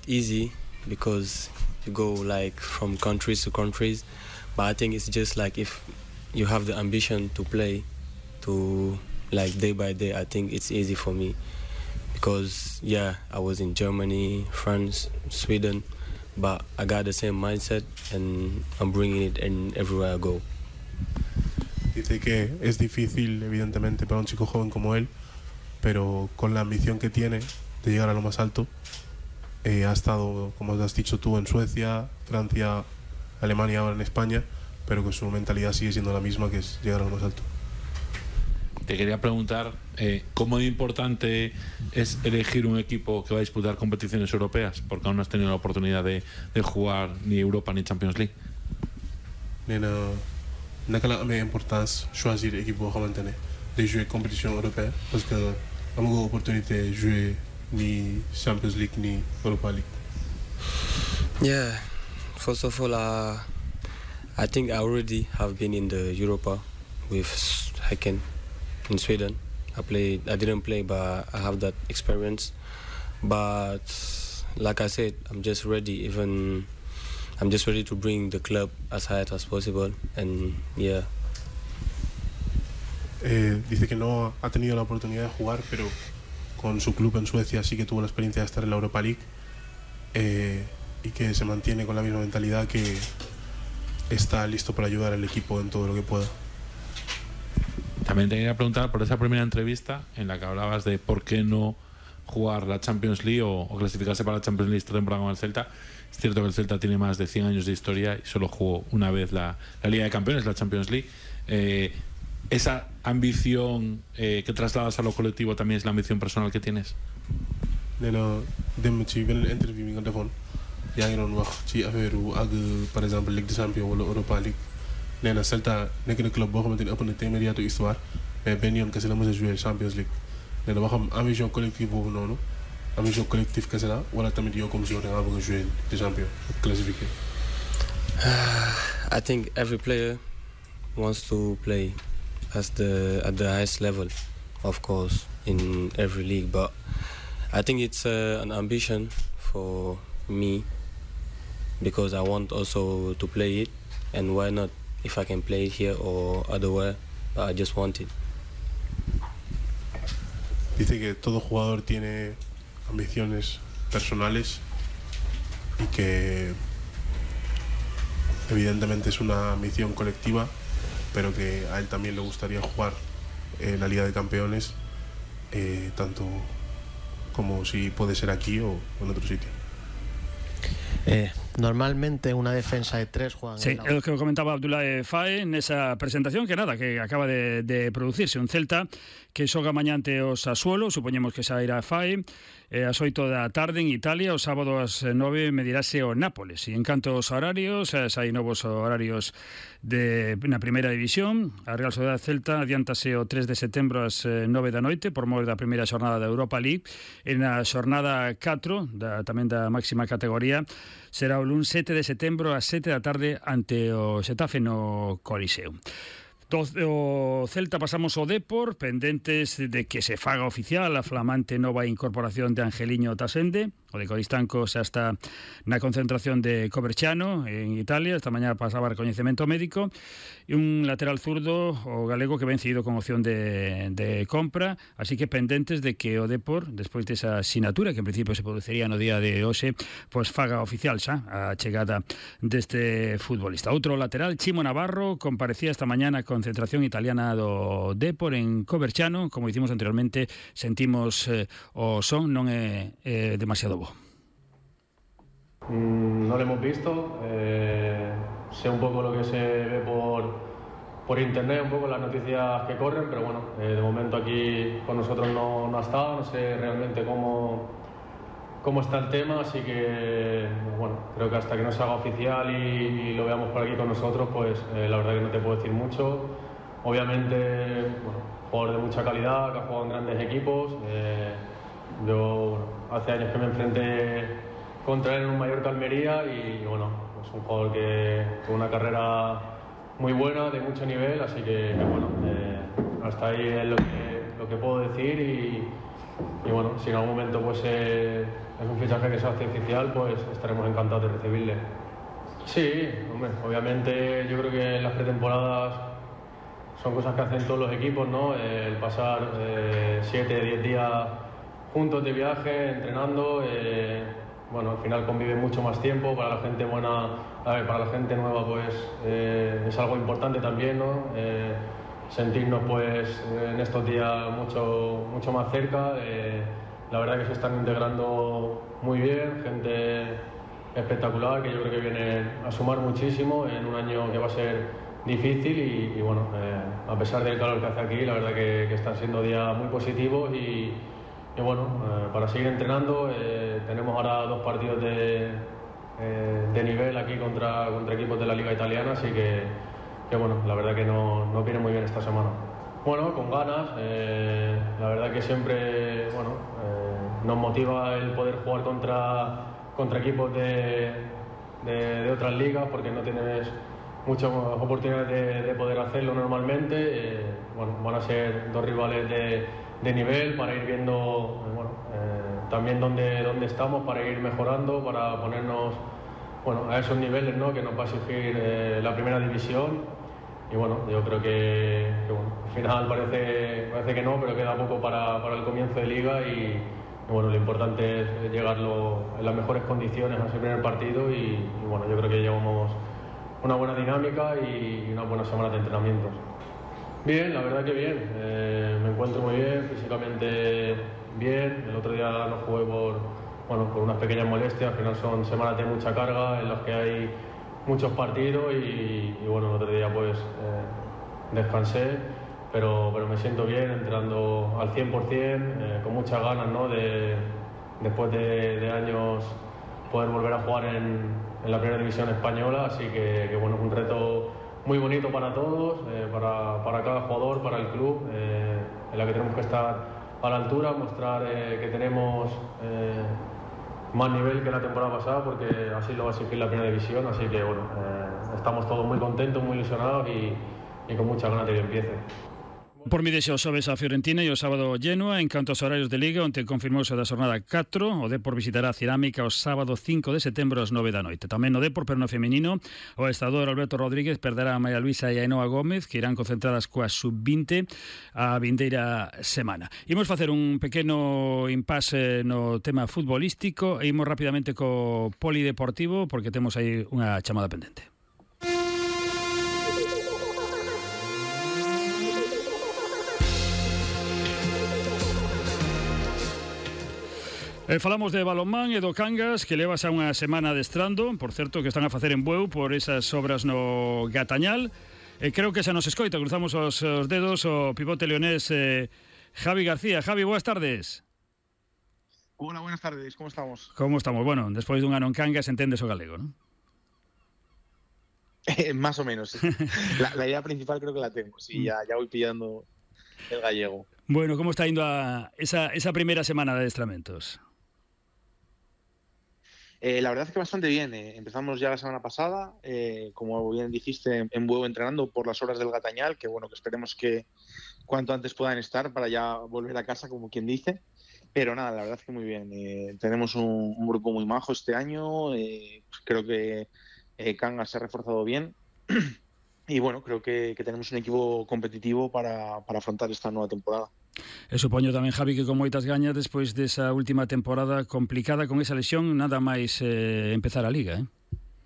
easy because you go like from countries to countries, but I think it's just like if you have the ambition to play, to like day by day, I think it's easy for me because I was in Germany, France, Sweden, but I got the same mindset and I'm bringing it in everywhere I go. Dice que es difícil, evidentemente, para un chico joven como él, pero con la ambición que tiene de llegar a lo más alto, ha estado, como has dicho tú, en Suecia, Francia, Alemania, ahora en España, pero que su mentalidad sigue siendo la misma, que es llegar a lo más alto. Te quería preguntar cómo de importante es elegir un equipo que va a disputar competiciones europeas, porque aún no has tenido la oportunidad de jugar ni Europa ni Champions League. Naka la amee importance choisir équipe boo xamante ne day jouer compétition européenne parce que am nga opportunité jouer ni Champions League ni Europa League. Yeah, first of all, I think I already have been in the Europa with Häcken in Sweden. I didn't play, but I have that experience. But like I said, I'm just ready to bring the club as high as possible, and dice que no ha tenido la oportunidad de jugar, pero con su club en Suecia sí que tuvo la experiencia de estar en la Europa League, y que se mantiene con la misma mentalidad, que está listo para ayudar al equipo en todo lo que pueda. También te quería preguntar por esa primera entrevista en la que hablabas de por qué no jugar la Champions League o clasificarse para la Champions League esta temporada con el Celta. Es cierto que el Celta tiene más de 100 años de historia y solo jugó una vez la Liga de Campeones, la Champions League. ¿Esa ambición que trasladas a lo colectivo también es la ambición personal que tienes? nee na dem ci beneen interview bi nga defoon yaa ngi doon wax ci affaire ak par exemple Ligue des Champions wala Europa League. nee na Celta nekk na club boo xamante ni ëpp na téeméeri atu histoire, mais benn yoon kese la mës a jouer Champions League. nee na ba xam ambition collective boobu noonu ambition collective kese la wala tamit yow comme joueur da ngaa bëgg a jouer des champions classifié. I think every player wants to play at the highest level, of course, in every league, but I think it's an ambition for me because I want also to play it, and why not if I can play it here or otherwhere, I just want it. Dice que todo jugador tiene ambiciones personales y que evidentemente es una ambición colectiva, pero que a él también le gustaría jugar en la Liga de Campeones, tanto como si puede ser aquí o en otro sitio. Normalmente una defensa de tres juegan. Sí, es lo que comentaba Abdoulaye Faé en esa presentación, que acaba de producirse. Un Celta que xoga mañá ante o Sassuolo, supoñemos que sairá Faé, ás 8 da tarde en Italia, o sábado ás 9 medirase o Nápoles. E en canto aos horarios, hai novos horarios na primeira división. A Real Sociedade Celta adiántase o 3 de setembro ás 9 da noite por mor da primeira xornada da Europa League. En a xornada 4 tamén da máxima categoría será o lunes 7 de setembro ás 7 da tarde ante o Xetafe no Coliseo. O Celta pasamos ao Depor, pendentes de que se faga oficial a flamante nova incorporación de Angeliño Tasende. O de Coristanco xa está na concentración de Coverciano en Italia, esta mañá pasaba recoñecemento médico, e un lateral zurdo, o galego, que ven cedido con opción de compra, así que pendentes de que o Depor, despois desa sinatura que en principio se produciría no día de hoxe, pois faga oficial xa a chegada deste futbolista. Outro lateral, Chimo Navarro, comparecía esta mañá na concentración italiana do Depor en Coverciano. Como dicimos anteriormente, sentimos o son non é demasiado bo. No lo hemos visto, sé un poco lo que se ve por internet, un poco las noticias que corren, pero bueno, de momento aquí con nosotros no ha estado, no sé realmente cómo está el tema, así que bueno, creo que hasta que no se haga oficial y lo veamos por aquí con nosotros, pues la verdad que no te puedo decir mucho. Obviamente, bueno, jugador de mucha calidad, que ha jugado en grandes equipos. Yo hace años que me enfrenté contra él en un Mallorca Almería y bueno, es un jugador que tuvo una carrera muy buena, de mucho nivel, así que bueno, hasta ahí es lo que puedo decir y bueno, si en algún momento pues es un fichaje que se hace oficial, pues estaremos encantados de recibirle. Sí, hombre, obviamente yo creo que en las pretemporadas son cosas que hacen todos los equipos, ¿no? El pasar 7, 10 días juntos de viaje, entrenando, bueno, al final convive mucho más tiempo. Para la gente para la gente nueva, pues es algo importante también, ¿no? Sentirnos, pues, en estos días mucho más cerca. La verdad que se están integrando muy bien, gente espectacular, que yo creo que viene a sumar muchísimo en un año que va a ser difícil y bueno, a pesar del calor que hace aquí, la verdad que están siendo días muy positivos y bueno, para seguir entrenando. Tenemos ahora 2 partidos de nivel aquí contra equipos de la Liga Italiana, así que bueno, la verdad que nos viene muy bien esta semana. Bueno, con ganas, la verdad que siempre, bueno, nos motiva el poder jugar contra equipos de otras ligas, porque no tienes muchas oportunidades de poder hacerlo normalmente. Bueno, van a ser 2 rivales de nivel para ir viendo, bueno, también dónde estamos, para ir mejorando, para ponernos, bueno, a esos niveles, ¿no?, que nos va a exigir la primera división. Y bueno, yo creo que bueno, al final parece que no, pero queda poco para el comienzo de liga y bueno, lo importante es llegarlo en las mejores condiciones a ese primer partido y bueno, yo creo que llevamos una buena dinámica y una buena semana de entrenamientos. Bien, la verdad que bien, me encuentro muy bien, físicamente bien. El otro día no jugué por unas pequeñas molestias. Al final son semanas de mucha carga en las que hay muchos partidos y bueno, el otro día pues descansé, pero me siento bien, entrenando al 100%, con muchas ganas, ¿no?, después de años poder volver a jugar en la primera división española, así que bueno, es un reto muy bonito para todos, para cada jugador, para el club, en la que tenemos que estar a la altura, mostrar que tenemos más nivel que la temporada pasada, porque así lo va a exigir la primera división, así que bueno, estamos todos muy contentos, muy ilusionados y con muchas ganas de que empiece. Por mi deseo sobes a Fiorentina e o sábado Genoa. En canto aos horarios de Liga, onte confirmouse da xornada 4, o Depor visitará a Cerámica o sábado 5 de setembro ás 9 da noite. Tamén no Depor, pero no feminino, o estador Alberto Rodríguez perderá a María Luisa e a Ainhoa Gómez, que irán concentradas coa sub-20 a vindeira semana. Imos facer un pequeno impasse no tema futbolístico e imos rapidamente co polideportivo, porque temos aí unha chamada pendente. Falamos de balonmán e do Cangas, que levas a unha semana adestrando, por certo, que están a facer en Bueu por esas obras no Gatañal. Creo que xa nos escoita, cruzamos os dedos o pivote leonés Javi García. Javi, boas tardes. Hola, buenas tardes, ¿cómo estamos? Como estamos? Bueno, despois dun ano en Cangas entendes o galego, non? Más o menos, sí. La idea principal creo que la tengo, sí, ya voy pillando el gallego. Bueno, ¿cómo está yendo esa primera semana de adestramentos? La verdad es que bastante bien. Empezamos ya la semana pasada, como bien dijiste, en Bueu entrenando por las horas del Gatañal, que bueno, que esperemos que cuanto antes puedan estar para ya volver a casa, como quien dice. Pero nada, la verdad es que muy bien. Tenemos un grupo muy majo este año. Creo que Cangas se ha reforzado bien. Y bueno, creo que tenemos un equipo competitivo para afrontar esta nueva temporada. Supoño tamén, Javi, que con moitas gañas despois desa última temporada complicada con esa lesión, nada máis empezar a Liga, ¿eh?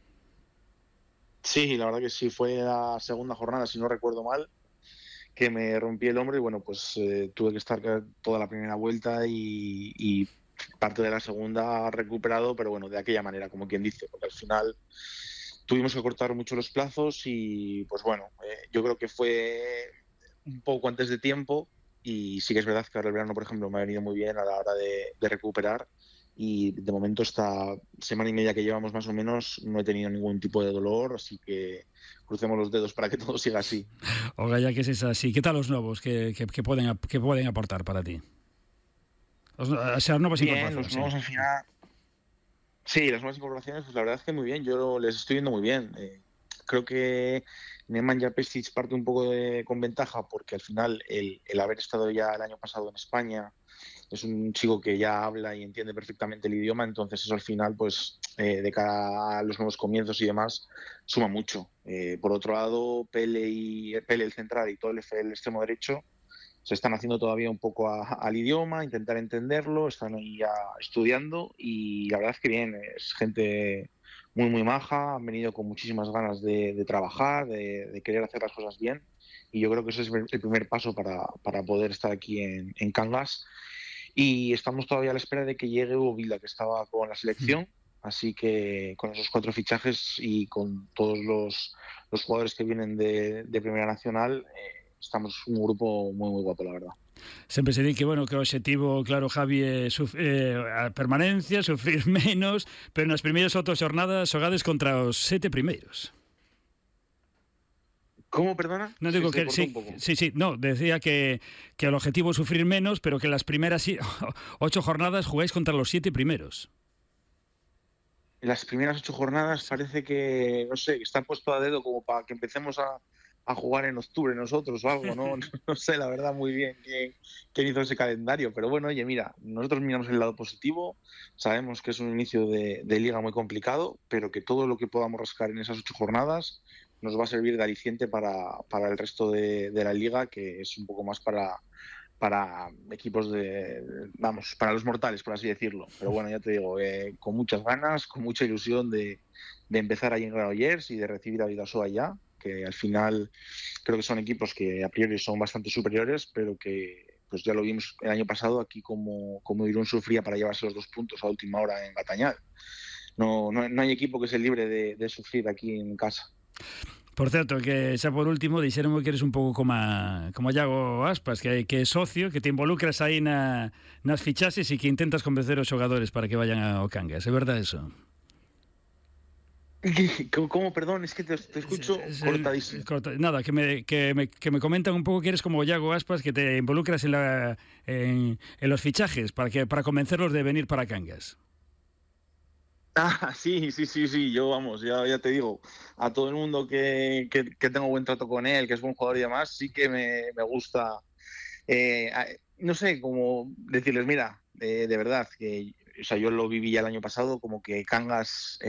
Sí, la verdad que sí, fue la segunda jornada, si no recuerdo mal, que me rompí el hombro y bueno, pues tuve que estar toda la primera vuelta y parte de la segunda recuperado, pero bueno, de aquella manera, como quien dice, porque al final tuvimos que cortar mucho los plazos y pues bueno, yo creo que fue un poco antes de tiempo. Y sí que es verdad que ahora el verano, por ejemplo, me ha venido muy bien a la hora de recuperar y de momento esta semana y media que llevamos más o menos no he tenido ningún tipo de dolor, así que crucemos los dedos para que todo siga así. Ojalá que es así. ¿Qué tal los nuevos que pueden aportar para ti? Las nuevas incorporaciones. Los nuevos al final... Sí, las nuevas incorporaciones, pues la verdad es que muy bien, yo les estoy viendo muy bien. Creo que Nemanja Pestic parte un poco con ventaja porque al final el haber estado ya el año pasado en España es un chico que ya habla y entiende perfectamente el idioma, entonces eso al final, pues de cara a los nuevos comienzos y demás, suma mucho. Por otro lado, Pele el central y todo el extremo derecho se están haciendo todavía un poco al idioma, intentar entenderlo, están ahí ya estudiando y la verdad es que bien, es gente muy, muy maja, han venido con muchísimas ganas de trabajar, de querer hacer las cosas bien y yo creo que ese es el primer paso para poder estar aquí en Cangas y estamos todavía a la espera de que llegue Hugo Vila, que estaba con la selección, así que con esos 4 fichajes y con todos los jugadores que vienen de Primera Nacional, estamos un grupo moi, moi guapo, la verdad. Sempre se di que, bueno, que o objetivo, claro, Javi, é a permanencia, sufrir menos, pero nas primeiras 8 xornadas xogades contra os 7 primeiros. ¿Cómo, perdona? No digo que sí, no, decía que el objetivo es sufrir menos, pero que las primeras 8 jornadas jugáis contra los 7 primeros. Las primeras 8 jornadas parece que, no sé, que está puesto a dedo como para que empecemos a jugar en octubre nosotros o algo, ¿no? No sé, la verdad, muy bien quién hizo ese calendario, pero bueno, oye, mira, nosotros miramos el lado positivo, sabemos que es un inicio de liga muy complicado, pero que todo lo que podamos rascar en esas 8 jornadas nos va a servir de aliciente para el resto de la liga, que es un poco más para equipos para los mortales, por así decirlo. Pero bueno, ya te digo, con muchas ganas, con mucha ilusión de empezar allí en Granollers y de recibir a Vidasoa allá, que al final creo que son equipos que a priori son bastante superiores, pero que pues ya lo vimos el año pasado aquí como Irún sufría para llevarse los 2 puntos a última hora en Batañal. No hay equipo que se libre de sufrir aquí en casa. Por certo, que xa por último dixéronme que eres un pouco como Iago Aspas, que é socio, que te involucras aí nas fichaxes e que intentas convencer os xogadores para que vayan ao Cangas. É verdade eso? ¿Cómo? Perdón, es que te escucho cortadísimo. Nada, que me comentan un poco que eres como Iago Aspas, que te involucras en los fichajes para convencerlos de venir para Cangas. Sí, yo vamos, ya te digo, a todo el mundo que tengo buen trato con él, que es buen jugador y demás, sí que me gusta, no sé, como decirles, mira, de verdad, que o sea, yo lo viví ya el año pasado, como que Cangas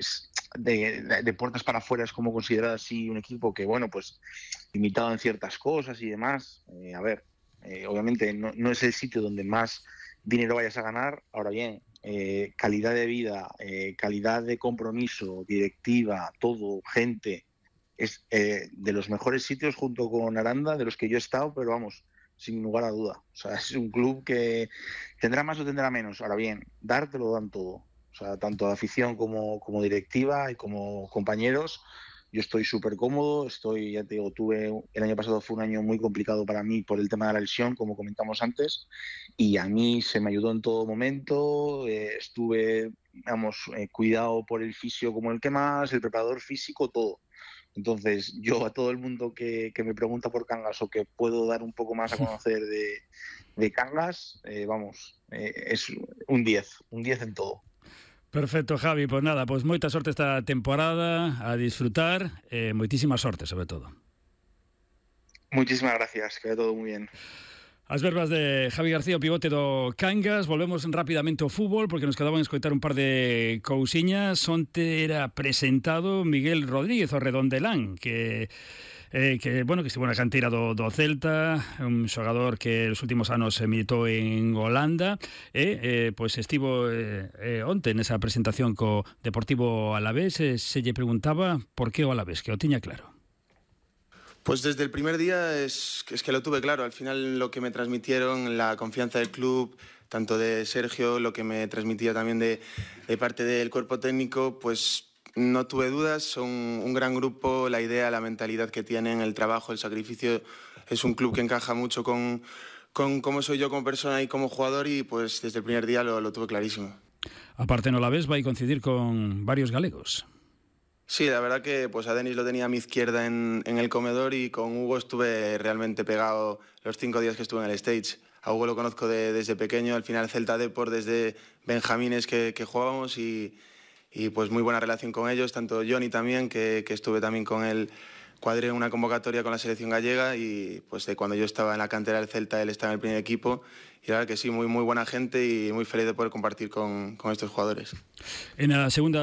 de puertas para afuera es como considerado así un equipo que, bueno, pues limitado en ciertas cosas y demás. A ver, obviamente no es el sitio donde más dinero vayas a ganar. Ahora bien, calidad de vida, calidad de compromiso, directiva, todo, gente, es de los mejores sitios junto con Aranda, de los que yo he estado, pero vamos, sin lugar a duda. O sea, es un club que tendrá más o tendrá menos. Ahora bien, te lo dan todo. O sea, tanto afición como directiva y como compañeros. Yo estoy súper cómodo, ya te digo, el año pasado fue un año muy complicado para mí por el tema de la lesión, como comentamos antes, y a mí se me ayudó en todo momento, estuve, cuidado por el fisio como el que más, el preparador físico, todo. Entonces, yo a todo el mundo que me pregunta por Cangas o que puedo dar un poco más a conocer de Cangas, es un 10 en todo. Perfecto, Javi, pues nada, pues moita sorte esta temporada, a disfrutar, moitísima sorte, sobre todo. Muchísimas gracias, que va todo muy bien. As verbas de Javi García, o pivote do Cangas. Volvemos rapidamente ao fútbol, porque nos quedaban a escoitar un par de cousiñas. Onte era presentado Miguel Rodríguez, o Redondelán, que estivo na canteira do Celta, un xogador que nos últimos anos militou en Holanda, pois estivo onte nesa presentación co Deportivo Alavés, se lle preguntaba por que o Alavés, que o tiña claro. Pues desde el primer día es que lo tuve claro. Al final lo que me transmitieron, la confianza del club, tanto de Sergio, lo que me transmitía también de parte del cuerpo técnico, pues no tuve dudas. Son un gran grupo, la idea, la mentalidad que tienen, el trabajo, el sacrificio. Es un club que encaja mucho con cómo soy yo como persona y como jugador, y pues desde el primer día lo tuve clarísimo. Aparte no la ves, va a coincidir con varios galegos. Sí, la verdad que pues a Denis lo tenía a mi izquierda en el comedor, y con Hugo estuve realmente pegado los 5 días que estuve en el stage. A Hugo lo conozco desde pequeño, al final Celta Depor desde benjamines que jugábamos, y pues muy buena relación con ellos, tanto Johnny también, que estuve también con él cuadré una convocatoria con la selección gallega y pues de cuando yo estaba en la cantera del Celta, él estaba en el primer equipo y la verdad que sí, muy buena gente y muy feliz de poder compartir con estos jugadores. En la segunda